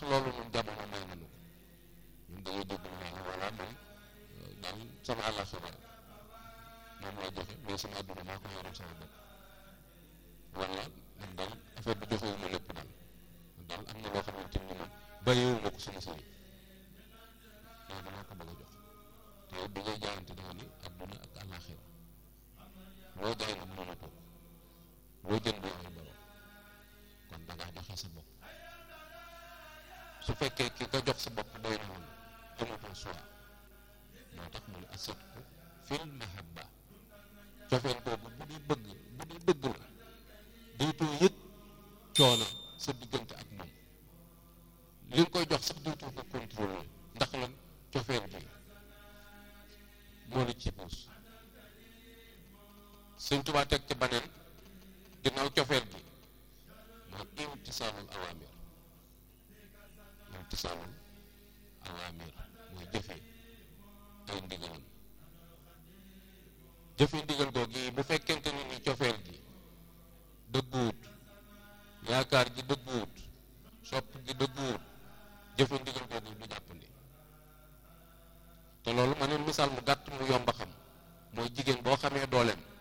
loolu ñun jamono may nañu ko ñun dañuy dégg naa wala man daal sama àllaxira moom lay joxe mais sama àdduna maa ko yoral sama bopp wala man daal affaire bi joxewuma lépp daal man daal am na loo xamante ni man bàyyiwuma ko sama sëriñ mais damaa ko bëgg a jox te bi ngay jaayante danga ni àdduna ak àllaxira loo jaay na mënula toog loo jënd ay borom kon dangaa joxe sa bopp su fekkee ki nga jox sa bopp doy na woon amatoo choix moo tax mu ne asidqu fil mahabba cofeel boobu bu dee bëgg la dootoo yëg coono sa diggante ak moom li nga koy jox sax dootoo ko contrôler ndax lan cofeel gi moo la ci puus Sëñ Tuubaa teg ci baneen ginnaaw cofeel gi mooy imtisaalul awaamir mooy jëfe ay ndigalam jëfe ndigal googu bu fekkente ni ni cofeel gi dëgguwut yaakaar gi dëgguwut sopp gi dëgguwut jëfe ndigal googu du jàppandi te loolu ma ne misaal mu gàtt mu yomb a xam mooy jigéen boo xamee dooleem